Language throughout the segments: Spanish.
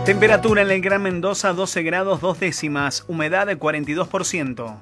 Temperatura en el Gran Mendoza 12 grados 2 décimas, humedad de 42%.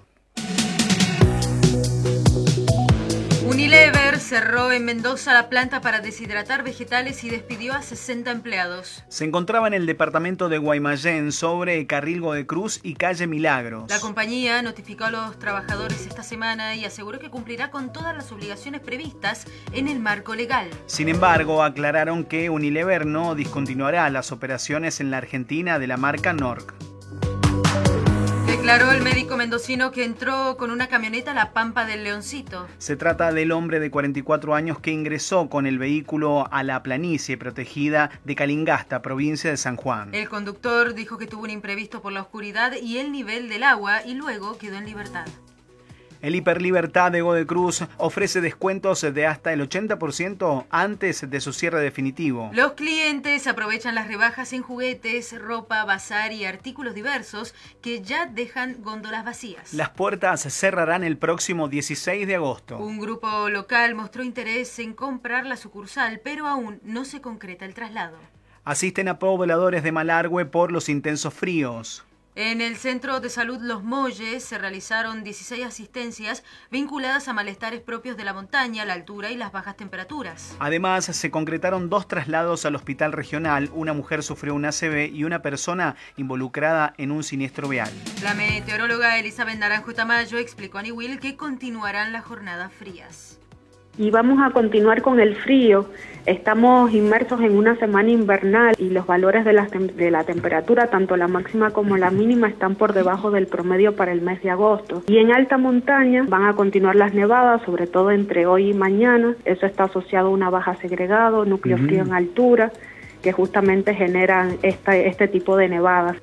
Unilever cerró en Mendoza la planta para deshidratar vegetales y despidió a 60 empleados. Se encontraba en el departamento de Guaymallén, sobre Carril Godecruz y calle Milagros. La compañía notificó a los trabajadores esta semana y aseguró que cumplirá con todas las obligaciones previstas en el marco legal. Sin embargo, aclararon que Unilever no discontinuará las operaciones en la Argentina de la marca Norc. Declaró el médico mendocino que entró con una camioneta a La Pampa del Leoncito. Se trata del hombre de 44 años que ingresó con el vehículo a la planicie protegida de Calingasta, provincia de San Juan. El conductor dijo que tuvo un imprevisto por la oscuridad y el nivel del agua y luego quedó en libertad. El Hiperlibertad de Godecruz ofrece descuentos de hasta el 80% antes de su cierre definitivo. Los clientes aprovechan las rebajas en juguetes, ropa, bazar y artículos diversos que ya dejan góndolas vacías. Las puertas cerrarán el próximo 16 de agosto. Un grupo local mostró interés en comprar la sucursal, pero aún no se concreta el traslado. Asisten a pobladores de Malargüe por los intensos fríos. En el Centro de Salud Los Molles se realizaron 16 asistencias vinculadas a malestares propios de la montaña, la altura y las bajas temperaturas. Además, se concretaron 2 traslados al hospital regional. Una mujer sufrió un ACV y una persona involucrada en un siniestro vial. La meteoróloga Elizabeth Naranjo Tamayo explicó a Niwil que continuarán las jornadas frías. Y vamos a continuar con el frío. Estamos inmersos en una semana invernal y los valores de la temperatura, tanto la máxima como la mínima, están por debajo del promedio para el mes de agosto. Y en alta montaña van a continuar las nevadas, sobre todo entre hoy y mañana. Eso está asociado a una baja segregado, núcleo frío en altura, que justamente generan este tipo de nevadas.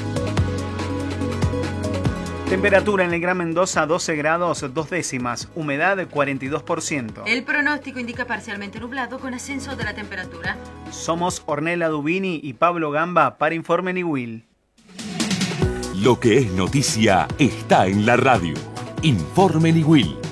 Temperatura en el Gran Mendoza 12 grados 2 décimas, humedad 42%. El pronóstico indica parcialmente nublado con ascenso de la temperatura. Somos Ornella Dubini y Pablo Gamba para Informe Niwil. Lo que es noticia está en la radio. Informe Niwil.